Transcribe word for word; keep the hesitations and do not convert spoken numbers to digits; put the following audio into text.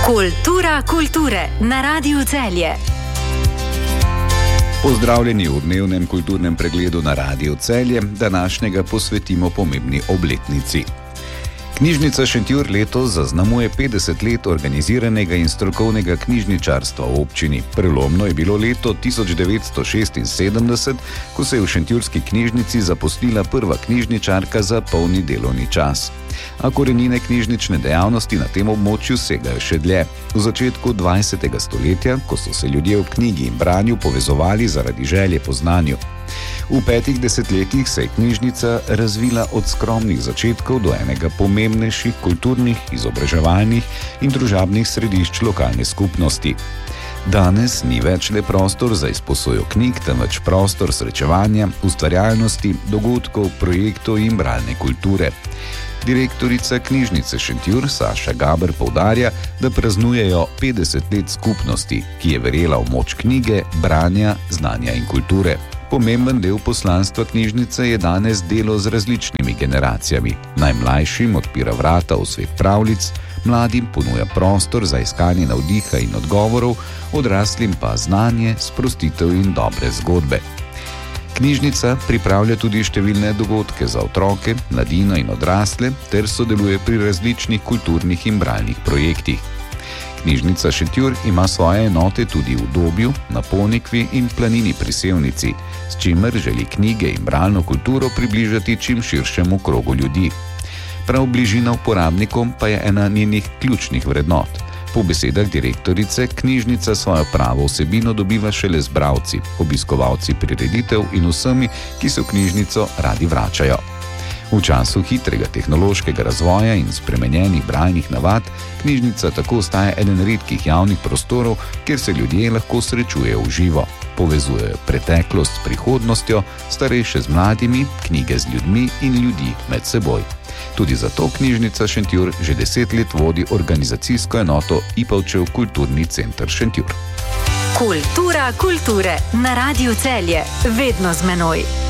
Kultura kulture na Radiu Celje. Pozdravljeni v dnevnem kulturnem pregledu na Radiu Celje, današnjega posvetimo pomembni obletnici. Knjižnica Šentjur letos zaznamuje petdeset let organiziranega in strokovnega knjižničarstva v občini. Prelomno je bilo leto tisoč devetsto šestinsedemdeset, ko se je v šentjurski knjižnici zaposlila prva knjižničarka za polni delovni čas. A korenine knjižnične dejavnosti na tem območju segajo še dlje. V začetku dvajsetega stoletja, ko so se ljudje v knjigi in branju povezovali zaradi želje po znanju. V petih desetletjih se je knjižnica razvila od skromnih začetkov do enega pomembnejših kulturnih, izobraževalnih in družabnih središč lokalne skupnosti. Danes ni več le prostor za izposojo knjig, temveč prostor srečevanja, ustvarjalnosti, dogodkov, projektov in bralne kulture. Direktorica knjižnice Šentjur Saša Gaber poudarja, da praznujejo petdeset let skupnosti, ki je verjela v moč knjige, branja, znanja in kulture. Pomemben del poslanstva knjižnice je danes delo z različnimi generacijami. Najmlajšim odpira vrata v svet pravljic, mladim ponuja prostor za iskanje navdiha in odgovorov, odraslim pa znanje, sprostitev in dobre zgodbe. Knjižnica pripravlja tudi številne dogodke za otroke, mladino in odrasle ter sodeluje pri različnih kulturnih in bralnih projektih. Knjižnica Šentjur ima svoje enote tudi v Dobju, na Ponikvi in Planini pri Sevnici, s čimer želi knjige in bralno kulturo približati čim širšemu krogu ljudi. Prav bližina uporabnikom pa je ena njenih ključnih vrednot. Po besedah direktorice, knjižnica svojo pravo vsebino dobiva šele z bralci, obiskovalci prireditev in vsemi, ki se v knjižnico radi vračajo. V času hitrega tehnološkega razvoja in spremenjenih bralnih navad, knjižnica tako ostaja eden redkih javnih prostorov, kjer se ljudje lahko srečujejo v živo. Povezujejo preteklost s prihodnostjo, starejše z mladimi, knjige z ljudmi in ljudi med seboj. Tudi zato knjižnica Šentjur že deset let vodi organizacijsko enoto Ipavčev kulturni center Šentjur. Kultura kulture na Radiu Celje, vedno z menoj.